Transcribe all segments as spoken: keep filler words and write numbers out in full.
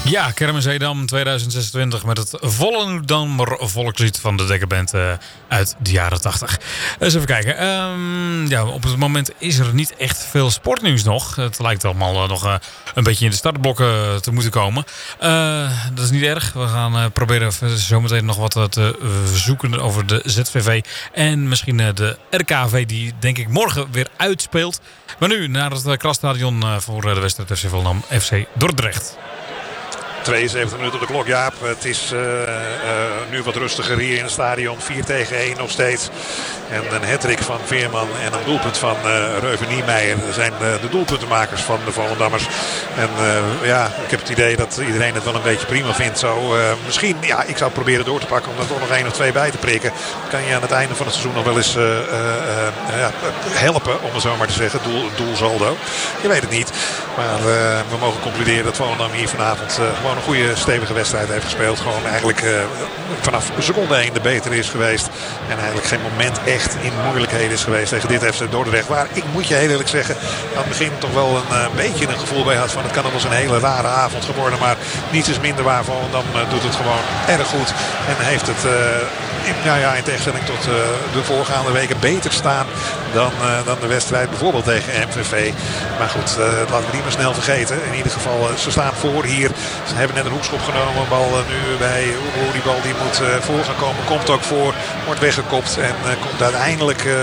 Ja, Kermis Edam tweeduizend zesentwintig met het Volendammer volkslied van de Dekkerband uh, uit de jaren tachtig. Eens even kijken. Um, ja, op het moment is er niet echt veel sportnieuws nog. Het lijkt allemaal uh, nog uh, een beetje in de startblokken te moeten komen. Uh, dat is niet erg. We gaan uh, proberen zometeen nog wat te uh, zoeken over de Z V V. En misschien uh, de R K V die denk ik morgen weer uitspeelt. Maar nu naar het uh, Krasstadion uh, voor uh, de wedstrijd F C Volendam F C Dordrecht. tweeënzeventig minuten op de klok, Jaap. Het is uh, uh, nu wat rustiger hier in het stadion. vier tegen één nog steeds. En een hattrick van Veerman en een doelpunt van uh, Reuven Niemeyer. Dat zijn uh, de doelpuntenmakers van de Volendammers. En uh, ja, ik heb het idee dat iedereen het wel een beetje prima vindt. Zo, uh, misschien, ja, ik zou het proberen door te pakken om er toch nog één of twee bij te prikken. Kan je aan het einde van het seizoen nog wel eens uh, uh, uh, ja, helpen, om het zo maar te zeggen. Doel, doelsaldo. Je weet het niet. Maar uh, we mogen concluderen dat Volendam hier vanavond uh, gewoon een goede stevige wedstrijd heeft gespeeld. Gewoon eigenlijk uh, vanaf seconde één de beter is geweest. En eigenlijk geen moment echt in moeilijkheden is geweest tegen dit F C Dordrecht. Waar ik moet je heel eerlijk zeggen, aan het begin toch wel een uh, beetje een gevoel bij had van het kan nog wel eens een hele rare avond geworden. Maar niets is minder waar. Volendam uh, doet het gewoon erg goed. En heeft het uh, in, nou ja, in tegenstelling tot uh, de voorgaande weken beter staan dan, uh, dan de wedstrijd bijvoorbeeld tegen M V V. Maar goed, uh, laten we die maar snel vergeten. In ieder geval, uh, ze staan voor hier. Ze hebben net een hoekschop genomen. Bal uh, nu bij Oehoe. Die bal die moet uh, voor gaan komen. Komt ook voor. Wordt weggekopt. En uh, komt uiteindelijk uh, uh,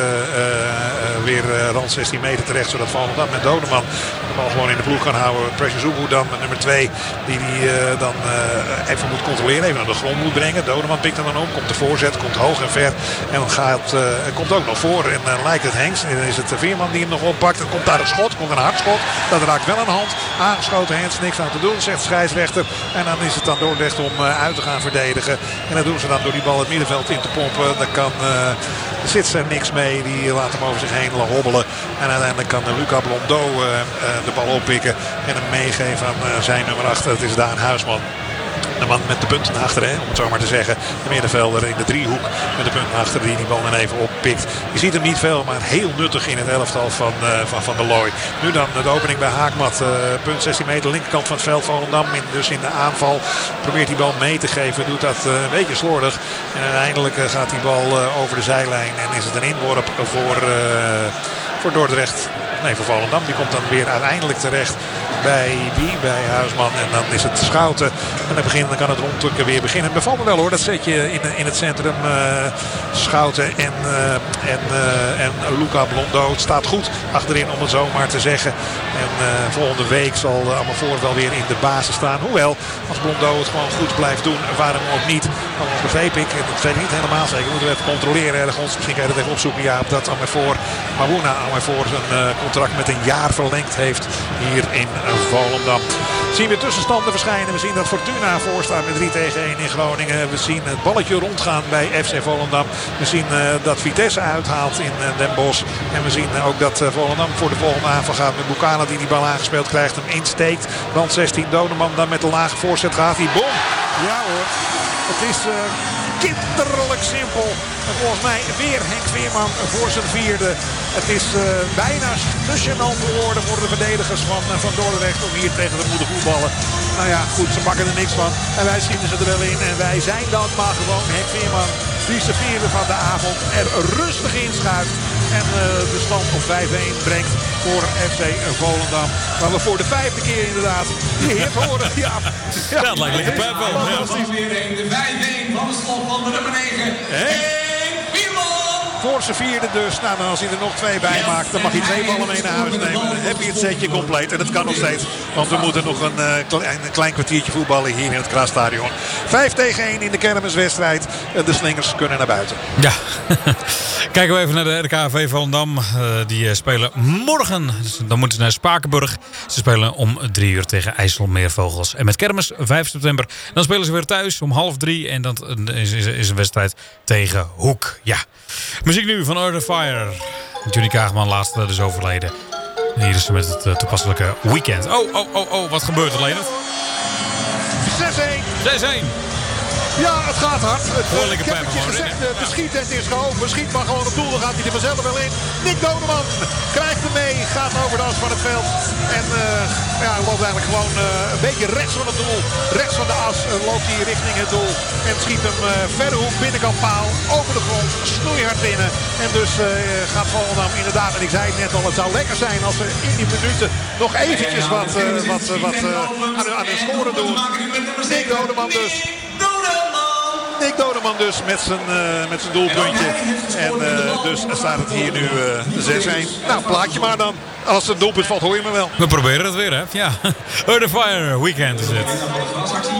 weer uh, rand zestien meter terecht. Zodat Volendam met Dodeman de bal gewoon in de ploeg kan houden. Precious Oehoe dan met nummer twee. Die die uh, dan uh, even moet controleren. Even naar de grond moet brengen. Dodeman pikt hem dan op. Komt de voorzet. Komt hoog en ver. En dan gaat, uh, komt ook nog voor. En uh, lijkt het Hengst. En dan is het Veerman die hem nog oppakt. Dan komt daar een schot. Komt een hard schot. Dat raakt wel een hand. Aangeschoten Hengst. Niks aan te doen. Zegt scheidsrechter. En dan is het dan Dordrecht om uh, uit te gaan verdedigen. En dat doen ze dan door die bal het middenveld in te pompen. Dan kan... Uh, Er zit er niks mee. Die laat hem over zich heen hobbelen. En uiteindelijk kan Luca Blondeau uh, uh, de bal oppikken. En hem meegeven aan uh, zijn nummer acht. Dat is Daan Huisman. De man met de punten achter, hè, om het zo maar te zeggen. De middenvelder in de driehoek met de punten achter die die bal dan even oppikt. Je ziet hem niet veel, maar heel nuttig in het elftal van uh, Van, van der Looy. Nu dan de opening bij Haakmat. Uh, punt zestien meter, linkerkant van het veld. Volendam in, dus in de aanval. Probeert die bal mee te geven. Doet dat uh, een beetje slordig. En uiteindelijk uh, gaat die bal uh, over de zijlijn. En is het een inworp voor, uh, voor Dordrecht. Nee, voor Volendam. Die komt dan weer uiteindelijk terecht bij wie? Bij Huisman. En dan is het Schouten. En dan, begin, dan kan het rondtukken weer beginnen. Het bevalt me wel hoor. Dat zet je in, in het centrum. Uh, Schouten en, uh, en, uh, en Luca Blondeau. Het staat goed achterin om het zo maar te zeggen. En uh, volgende week zal uh, Amervoort wel weer in de basis staan. Hoewel, als Blondeau het gewoon goed blijft doen. Waarom ook niet? Anders begreep ik. Dat weet ik niet helemaal zeker. Moeten we even controleren ergens. Misschien kan je dat even opzoeken. Ja, dat Amervoort, Maruna Amervoort een uh, contract met een jaar verlengd heeft hier in Volendam. We zien weer tussenstanden verschijnen. We zien dat Fortuna voorstaat met drie tegen één in Groningen. We zien het balletje rondgaan bij F C Volendam. We zien uh, dat Vitesse uithaalt in uh, Den Bosch. En we zien uh, ook dat uh, Volendam voor de volgende aanval gaat met Bukala die die bal aangespeeld krijgt. Hem insteekt. Rand zestien. Dodeman dan met de lage voorzet gaat hij. Bom! Ja hoor. Het is uh, kinderlijk simpel. En volgens mij weer Henk Veerman voor zijn vierde. Het is uh, bijna te gênant geworden voor de verdedigers van, uh, van Dordrecht om hier tegen te moeten voetballen. Nou ja, goed, ze pakken er niks van. En wij schieten ze er wel in. En wij zijn dan maar gewoon Henk Veerman, die is de vierde van de avond, er rustig inschuift. En uh, de stand op vijf één brengt voor F C Volendam. Waar we voor de vijfde keer inderdaad de heer horen. Ja, ja, dat lijkt lekker pijp wel. Ja. De vijf één van de slag van de nummer negen. Hey. Voor zijn vierde dus. Nou, als hij er nog twee bij maakt, dan mag hij twee ballen mee naar huis nemen. Dan heb je het setje compleet. En dat kan nog steeds. Want we moeten nog een, uh, klein, een klein kwartiertje voetballen hier in het Krasstadion. Vijf tegen één in de kermiswedstrijd. De slingers kunnen naar buiten. Ja. Kijken we even naar de R K V Volendam. Uh, die uh, spelen morgen. Dus dan moeten ze naar Spakenburg. Ze spelen om drie uur tegen IJsselmeervogels. En met kermis, vijf september. Dan spelen ze weer thuis om half drie. En dat is, is, is een wedstrijd tegen Hoek. Ja. Muziek nu van Earth and Fire. Johnny Kaagman, laatst dus overleden. En hier is ze met het uh, toepasselijke weekend. Oh, oh, oh, oh, wat gebeurt er, Leonard? zes één. zes één. Ja, het gaat hard. Het, uh, Behoorlijke ik heb het je pijpen, gezegd, hoor. uh, de schiet en het is geopend. Schiet maar gewoon op doel, dan gaat hij er vanzelf wel in. Nick Dodeman krijgt hem mee, gaat over de as van het veld. En uh, ja, loopt eigenlijk gewoon uh, een beetje rechts van het doel. Rechts van de as uh, loopt hij richting het doel. En schiet hem uh, verre hoek, binnenkant paal, over de grond, snoeihard binnen. En dus uh, gaat Volendam inderdaad, en ik zei het net al, het zou lekker zijn als ze in die minuten nog eventjes wat, uh, wat, uh, wat uh, aan, aan hun scoren doen. Nick Dodeman dus. Nick Dodeman dus met zijn, uh, met zijn doelpuntje. En uh, dus staat het hier nu uh, zes een. Nou, plaatje maar dan. Als het doelpunt valt, hoor je me wel. We proberen het weer, hè? Ja. Earth Fire Weekend is het.